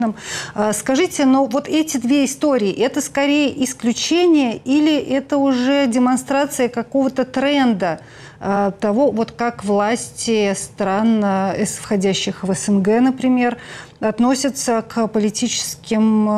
Скажите, но вот эти две истории, это скорее исключение или это уже демонстрация какого-то тренда того, вот как власти стран, входящих в СНГ, например, относятся к политическим